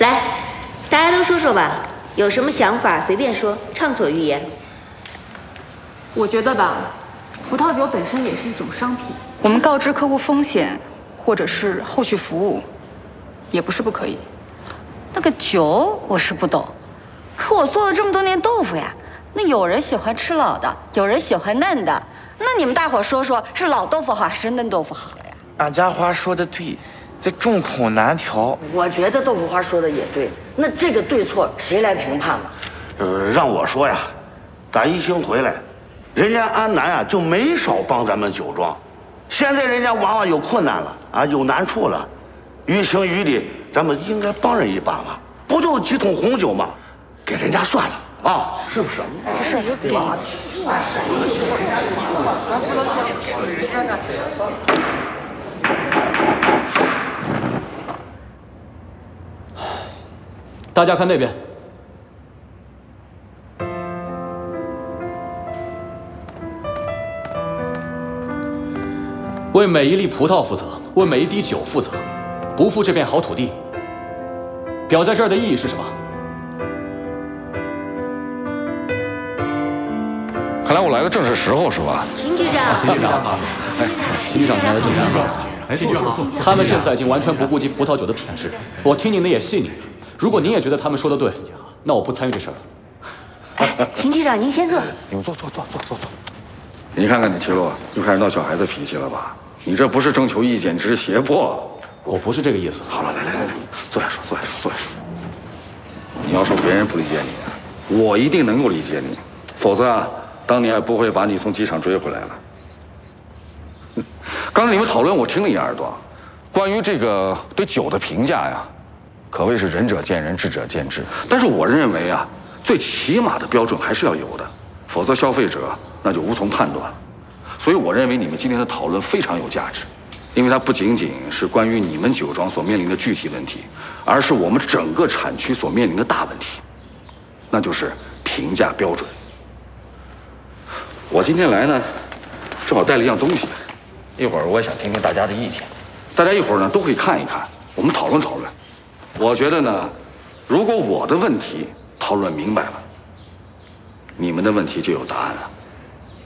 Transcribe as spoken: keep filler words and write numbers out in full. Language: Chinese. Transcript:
来，大家都说说吧，有什么想法随便说，畅所欲言。 我觉得吧，葡萄酒本身也是一种商品， 我们告知客户风险，或者是后续服务，也不是不可以。 那个酒我是不懂，可我做了这么多年豆腐呀，那有人喜欢吃老的，有人喜欢嫩的，那你们大伙说说，是老豆腐好还是嫩豆腐好呀？ 俺家花说的对，这众口难调。 我觉得豆腐花说的也对，那这个对错谁来评判呢？ 呃，让我说呀，打一星回来，人家安南啊就没少帮咱们酒庄，现在人家娃娃有困难了啊，有难处了，于情于理，咱们应该帮人一把嘛，不就几桶红酒嘛，给人家算了啊，是不是？ 不是给。 大家看那边。为每一粒葡萄负责，为每一滴酒负责，不负这片好土地。表在这儿的意义是什么？ 看来我来的正是时候，是吧？ 秦局长， 秦局长，哎，秦局长来的正是时候。哎，坐坐坐。他们现在已经完全不顾及葡萄酒的品质，我听您的也信您的。如果您也觉得他们说的对，那我不参与这事儿了。 哎，秦局长，您先坐。 你们坐坐坐坐坐坐。你看看你齐洛，又开始闹小孩子脾气了吧？你这不是征求意见，只是胁迫。 我不是这个意思。 好了，来来来来，坐下说，坐下说，坐下说。你要说别人不理解你，我一定能够理解你，否则啊，当年也不会把你从机场追回来了。刚才你们讨论，我听了一耳朵，关于这个对酒的评价呀，可谓是仁者见仁，智者见智。但是我认为啊，最起码的标准还是要有的，否则消费者那就无从判断。所以我认为你们今天的讨论非常有价值，因为它不仅仅是关于你们酒庄所面临的具体问题，而是我们整个产区所面临的大问题，那就是评价标准。我今天来呢，正好带了一样东西，一会儿我也想听听大家的意见，大家一会儿呢都可以看一看，我们讨论讨论。我觉得呢，如果我的问题讨论明白了，你们的问题就有答案了。